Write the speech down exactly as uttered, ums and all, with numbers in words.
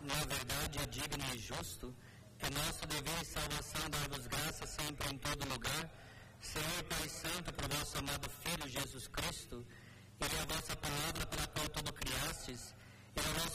na verdade, é digno e justo. É nosso dever e salvação dar-vos graças sempre em todo lugar. Senhor Pai Santo, por vosso amado Filho Jesus Cristo, ele é a vossa palavra pela qual tudo criastes, ele é o nosso